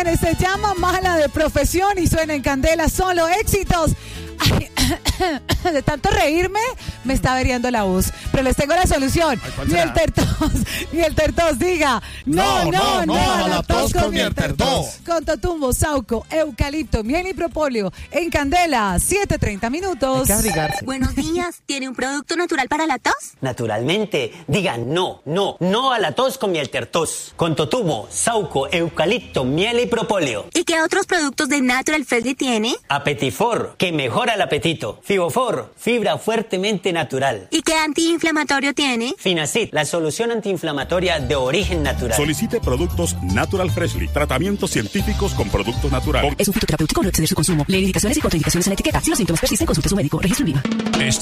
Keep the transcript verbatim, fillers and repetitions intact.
Se llama Mala de Profesión y suena en Candela, solo éxitos. Ay, de tanto reírme me está averiando la voz, pero les tengo la solución. Ay, ni el tertos, ni el tertos diga no, no, no, no, no a la tos con el tertos. Con Totumbo, Sauco, eucalipto, miel y propóleo en Candela, siete treinta minutos. Buenos días, ¿tiene un producto natural para la tos? Naturalmente, digan no, no, no a la tos con miel tertos. Con Totumbo, Sauco, eucalipto, miel y propóleo. ¿Y qué otros productos de Natural Freshly tiene? Apetifor, que mejora el apetito. Fibofor, fibra fuertemente natural. ¿Y qué antiinflamatorio tiene? Finacid, la solución antiinflamatoria de origen natural. Solicite productos Natural Freshly, tratamientos científicos con productos naturales. Es un fitoterapéutico, no exceder su consumo. Lee indicaciones y contraindicaciones en la etiqueta. Si los síntomas persisten, consulte a su médico. Registro en Viva.